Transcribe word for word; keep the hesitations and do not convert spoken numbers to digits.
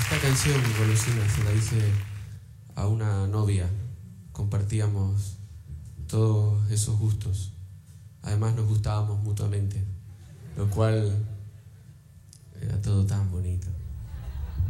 Esta canción, Golosina, se la hice a una novia. Compartíamos todos esos gustos. Además nos gustábamos mutuamente, lo cual era todo tan bonito.